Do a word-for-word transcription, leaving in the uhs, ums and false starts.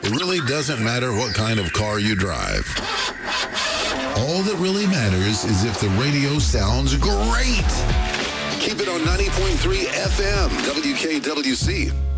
It really doesn't matter what kind of car you drive. All that really matters is if the radio sounds great. Keep it on ninety point three F M, W K W C.